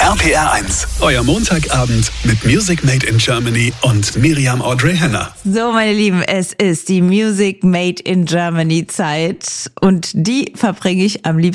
RPR1, euer Montagabend mit Music Made in Germany und Miriam Audrey Henner. So, meine Lieben, es ist die Music Made in Germany Zeit und die verbringe ich am liebsten